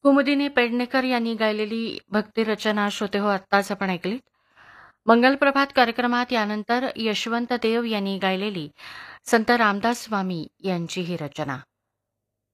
कुमुदिनी पेडणेकर यांनी गायलेली भक्तिरचना श्रोते हो आत्ताच आपण ऐकलीत. मंगलप्रभात कार्यक्रमात यानंतर यशवंत देव यांनी गायलेली संत रामदास स्वामी यांची ही रचना.